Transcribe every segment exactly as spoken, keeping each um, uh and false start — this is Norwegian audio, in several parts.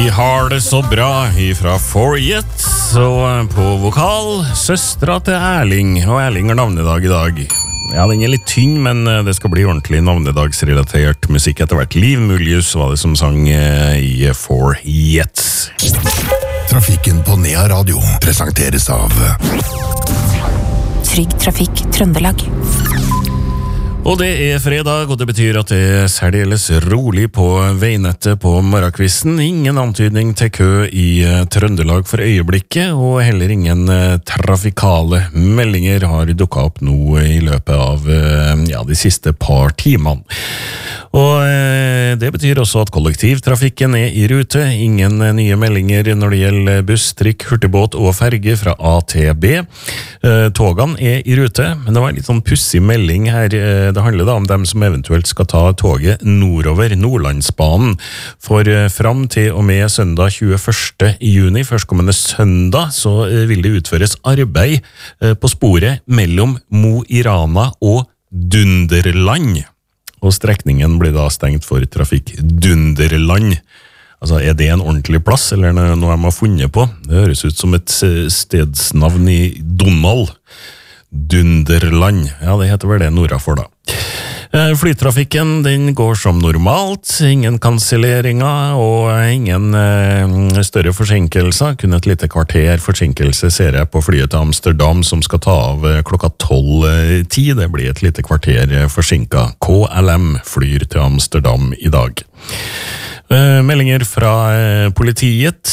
har det så bra ifra Forget, og på vokal, søstra til Erling, og Erling har navnedag i dag. Ja, den er litt tynn, men det skal bli ordentlig navnedagsrelatert musikk etter hvert. Liv Mulius var det som sang i Forget. Trafikken på Nea Radio presenteres av Trygg Trafikk Trøndelag. Og det er fredag, og det betyr at det er særdeles rolig på veinettet på morgenkvisten. Ingen antydning til kø i Trøndelag for øyeblikket, og heller ingen trafikale meldinger har dukket opp nå i løpet av ja, de siste par timene. Og det betyr også at kollektivtrafikken er i rute. Ingen nye meldinger når det gjelder buss, trikk, hurtigbåt og ferge fra A til B. Togene er i rute, men det var en litt sånn pussig melding her. Det handler da om dem som eventuelt skal ta toget nordover Nordlandsbanen. For fram til og med søndag tjueførste juni, førstkommende søndag, så vil det utføres arbeid på sporet mellom Mo i Rana og Dunderland. Og strekningen blir da stengt for trafikk Dunderland. Altså, er det en ordentlig plass, eller noe de har funnet på? Det høres ut som et stedsnavn i Donald. Dunderland. Ja, det heter vel det nordafor da. Flytrafikken, den går som normalt. Ingen kanselleringer og ingen eh, større forsinkelser. Kun et lite kvarter forsinkelse ser jeg på flyet til Amsterdam som skal ta av klokka tolv ti. Det blir et lite kvarter forsinket. K L M flyr til Amsterdam i dag. Meldinger fra politiet.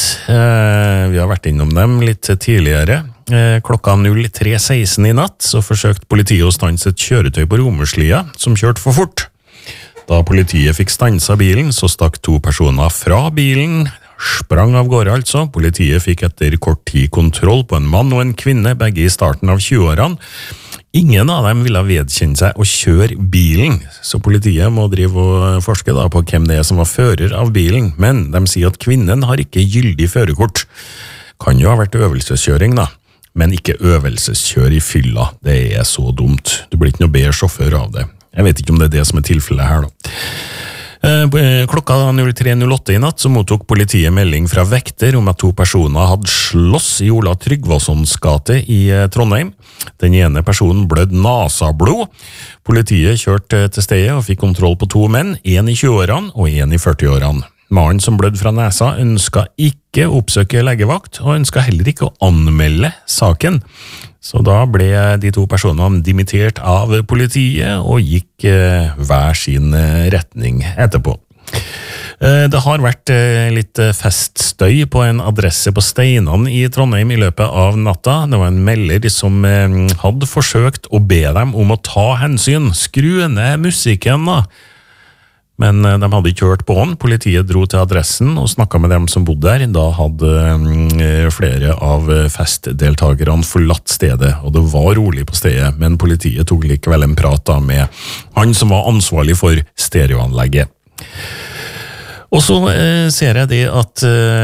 Vi har vært innom dem litt tidligere. Klokka tre seksten i natt så forsøkte politiet å stanse et kjøretøy på Romerslia som kjørte for fort. Da politiet fikk stanset bilen, så stakk to personer fra bilen, sprang av gårde altså. Politiet fikk etter kort tid kontroll på en mann og en kvinne, begge i starten av tjueårene. Ingen av dem ville vedkjenne seg å kjøre bilen, så politiet må drive og forske da på hvem det er som var fører av bilen, men de sier at kvinnen har ikke gyldig førerkort. Kan jo ha vært øvelseskjøring da, men ikke øvelseskjør i fylla. Det er så dumt. Du blir ikke noe bedre sjåfør av det. Jeg vet ikke om det er det som er tilfellet her da. Klokka tre null åtte i natt så mottok politiet melding fra vekter om at to personer hadde slåss i Ola Tryggvasons gate i Trondheim. Den ene personen blødde nasablod. Politiet kjørte til stedet og fikk kontroll på to menn, en i tjueårene og en i førtiårene. Mannen som blødde fra nesa ønsket ikke å oppsøke legevakt, og ønsket heller ikke å anmelde saken. Så da ble de to personene dimittert av politiet og gikk hver sin retning etterpå. Det har vært litt feststøy på en adresse på Steinan i Trondheim i løpet av natta. Det var en melder som hadde forsøkt å be dem om å ta hensyn, skru ned musikken da. Men de hadde ikke hørt på den. Politiet dro til adressen og snakket med dem som bodde der. Da hadde flere av festdeltagerne forlatt stedet, og det var rolig på stedet, men politiet tok likevel en prat da med han som var ansvarlig for stereoanlegget. Og så eh, ser jeg det at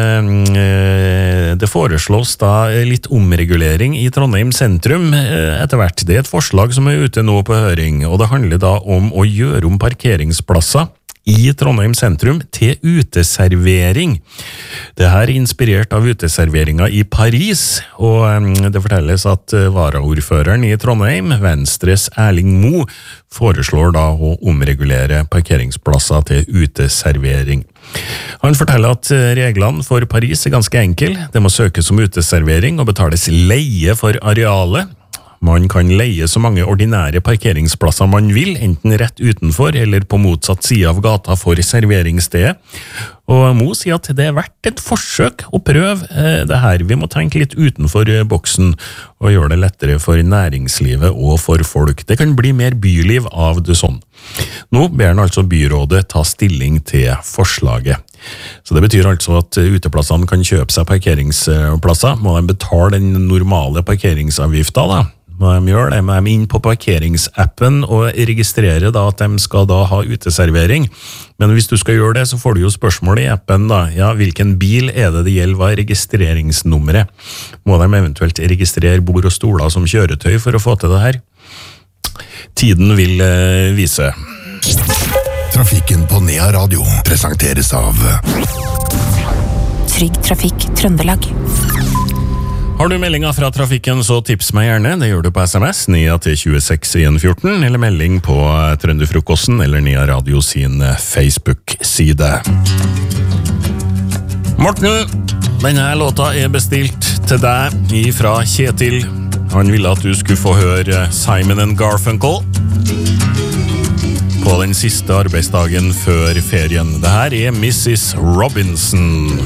eh, det foreslås da litt omregulering i Trondheim sentrum eh, etter hvert. Det er et forslag som er ute nå på høring, og det handler da om å gjøre om parkeringsplasser i Trondheim sentrum til uteservering. Det her er inspirert av uteserveringa i Paris, og det fortelles at varaordføreren i Trondheim, Venstres Erling Mo, foreslår da å omregulere parkeringsplasser til uteservering. Han forteller at reglene for Paris er ganske enkle. Det må søkes om uteservering og betales leie for arealet. Man kan leie så mange ordinære parkeringsplasser man vil, enten rett utenfor eller på motsatt side av gata for serveringsstedet. Og Mo sier at det er verdt et forsøk å prøve det her. Vi må tenke litt utenfor boksen og gjøre det lettere for næringslivet og for folk. Det kan bli mer byliv av det sånn. Nå ber han altså byrådet ta stilling til forslaget. Så det betyr altså at uteplassene kan kjøpe seg parkeringsplasser. Må de betale den normale parkeringsavgifta da? Må de gjøre det? Må de inn på parkeringsappen og registrere da at de skal da ha uteservering? Men hvis du skal gjøre det, så får du jo spørsmål i appen da. Ja, hvilken bil er det det gjelder? Hva er registreringsnummeret? Må de eventuelt registrere bord og stoler som kjøretøy for å få til det her? Tiden vil eh, vise. Trafikken på Nea Radio presenteres av Trygg Trafikk Trøndelag. Har du meldinger fra trafikken, så tips meg gjerne. Det gjør du på sms Nia til tjueseks en fjorten, eller melding på Trønderfrokosten eller Nia Radio sin Facebook-side. Morten, denne låta er bestilt til deg ifra Kjetil. Han ville at du skulle få høre Simon and Garfunkel på den siste arbeidsdagen før ferien. Det her er missus Robinson.